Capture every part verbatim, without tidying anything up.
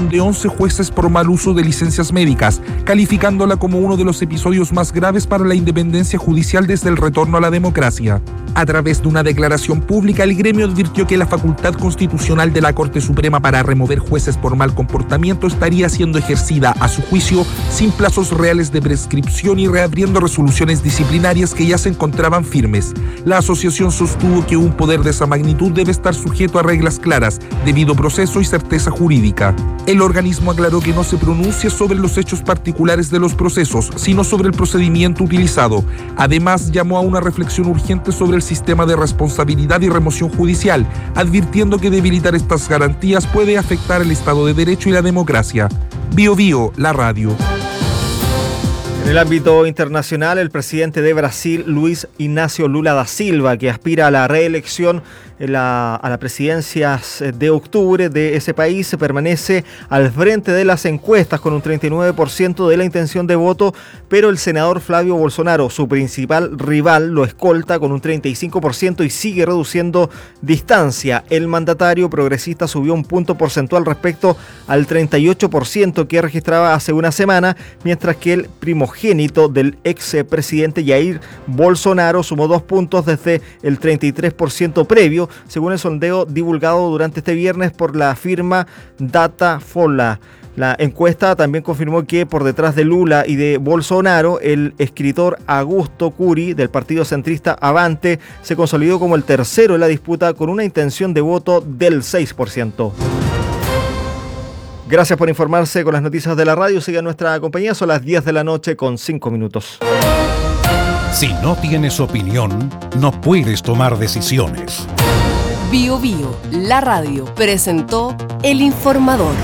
destitución de once jueces por mal uso de licencias médicas, calificándola como uno de los episodios más graves para la independencia judicial desde el retorno a la democracia. A través de una declaración pública, el gremio advirtió que la facultad constitucional de la Corte Suprema para remover jueces por mal comportamiento estaría siendo ejercida, a su juicio, sin plazos reales de prescripción y reabriendo resoluciones disciplinarias que ya se encontraban firmes. La asociación sostuvo que un poder de esa magnitud debe estar sujeto a reglas claras, debido proceso y certeza jurídica. El organismo aclaró que no se pronuncia sobre los hechos particulares de los procesos, sino sobre el procedimiento utilizado. Además, llamó a una reflexión urgente sobre el sistema de responsabilidad y remoción judicial, advirtiendo que debilitar estas garantías puede afectar el Estado de Derecho y la democracia. Bio Bio, la radio. En el ámbito internacional, el presidente de Brasil, Luis Ignacio Lula da Silva, que aspira a la reelección en la, a la presidencia de octubre de ese país, permanece al frente de las encuestas con un treinta y nueve por ciento de la intención de voto, pero el senador Flavio Bolsonaro, su principal rival, lo escolta con un treinta y cinco por ciento y sigue reduciendo distancia. El mandatario progresista subió un punto porcentual respecto al treinta y ocho por ciento que registraba hace una semana, mientras que el primogénito del expresidente Jair Bolsonaro sumó dos puntos desde el treinta y tres por ciento previo, según el sondeo divulgado durante este viernes por la firma Datafolha. La encuesta también confirmó que por detrás de Lula y de Bolsonaro, el escritor Augusto Cury del partido centrista Avante se consolidó como el tercero en la disputa con una intención de voto del seis por ciento. Gracias por informarse con las noticias de la radio. Sigan nuestra compañía, son las diez de la noche con cinco minutos. Si no tienes opinión, no puedes tomar decisiones. Bio Bio, la radio, presentó El Informador.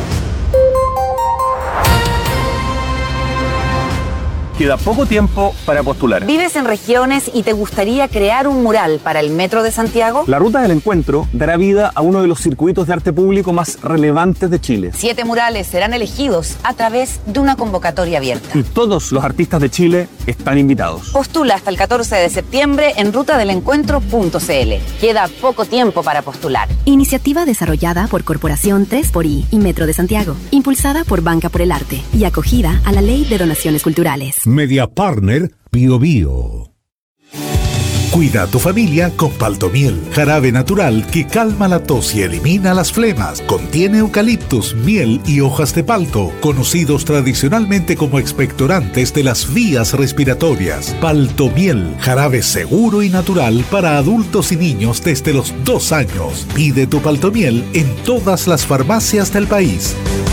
Queda poco tiempo para postular. ¿Vives en regiones y te gustaría crear un mural para el Metro de Santiago? La Ruta del Encuentro dará vida a uno de los circuitos de arte público más relevantes de Chile. Siete murales serán elegidos a través de una convocatoria abierta. Y todos los artistas de Chile están invitados. Postula hasta el catorce de septiembre en ruta del encuentro punto c l. Queda poco tiempo para postular. Iniciativa desarrollada por Corporación tres por I y Metro de Santiago, impulsada por Banca por el Arte y acogida a la Ley de Donaciones Culturales. Media Partner Bio Bio. Cuida a tu familia con Paltomiel, jarabe natural que calma la tos y elimina las flemas. Contiene eucaliptus, miel y hojas de palto, conocidos tradicionalmente como expectorantes de las vías respiratorias. Paltomiel, jarabe seguro y natural para adultos y niños desde los dos años. Pide tu Paltomiel en todas las farmacias del país.